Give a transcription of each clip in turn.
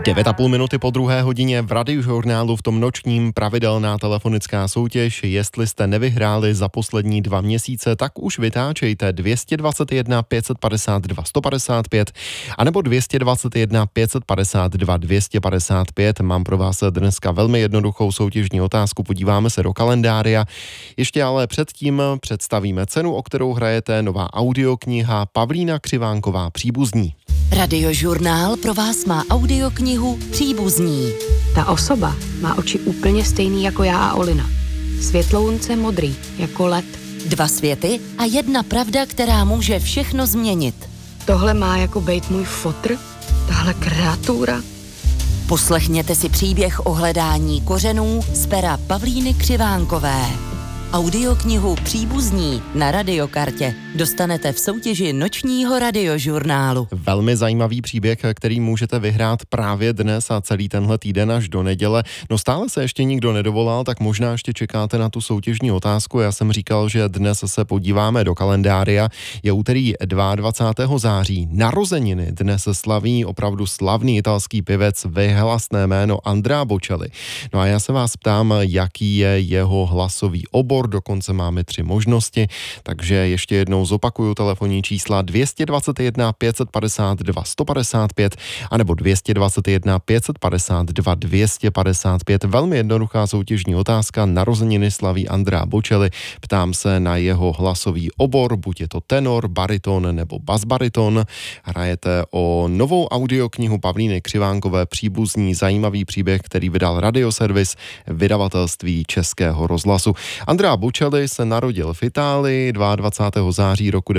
9,5 minuty po 2:00 v Radiožurnálu v tom nočním pravidelná telefonická soutěž. Jestli jste nevyhráli za poslední 2 měsíce, tak už vytáčejte 221 552 155 anebo 221 552 255. Mám pro vás dneska velmi jednoduchou soutěžní otázku, podíváme se do kalendária. Ještě ale předtím představíme cenu, o kterou hrajete, nová audiokniha Pavlína Křivánková Příbuzní. Radiožurnál pro vás má audioknihu Příbuzní. Ta osoba má oči úplně stejný jako já a Olina. Světlounce modrý, jako led. 2 světy a 1 pravda, která může všechno změnit. Tohle má jako bejt můj fotr, tahle kreatura. Poslechněte si příběh o hledání kořenů z pera Pavlíny Křivánkové. Audioknihu Příbuzní na Radiokartě dostanete v soutěži nočního Radiožurnálu. Velmi zajímavý příběh, který můžete vyhrát právě dnes a celý tenhle týden až do neděle. No stále se ještě nikdo nedovolal, tak možná ještě čekáte na tu soutěžní otázku. Já jsem říkal, že dnes se podíváme do kalendária. Je úterý 22. září. Narozeniny dnes slaví opravdu slavný italský pěvec, vyhlasné jméno Andrea Bocelli. No a já se vás ptám, jaký je jeho hlasový obor. Dokonce máme 3 možnosti, takže ještě jednou zopakuju telefonní čísla 221 552 155 anebo 221 552 255. Velmi jednoduchá soutěžní otázka. Narozeniny slaví Andrea Bocelli. Ptám se na jeho hlasový obor, buď je to tenor, bariton nebo basbariton. Hrajete o novou audioknihu Pavlíny Křivánkové Příbuzní, zajímavý příběh, který vydal Radioservis, vydavatelství Českého rozhlasu. Andrea Bocelli se narodil v Itálii 22. září roku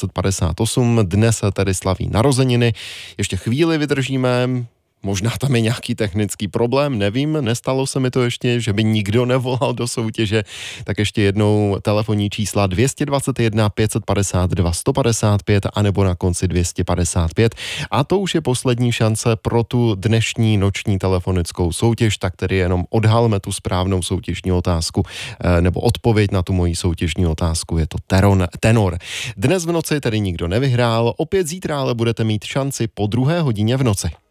1958, dnes tedy slaví narozeniny. Ještě chvíli vydržíme, možná tam je nějaký technický problém, nevím, nestalo se mi to ještě, že by nikdo nevolal do soutěže, tak ještě jednou telefonní čísla 221 552 155 anebo na konci 255 a to už je poslední šance pro tu dnešní noční telefonickou soutěž, tak tedy jenom odhalme tu správnou soutěžní otázku nebo odpověď na tu moji soutěžní otázku, je to tenor. Dnes v noci tedy nikdo nevyhrál, opět zítra ale budete mít šanci po 2:00 v noci.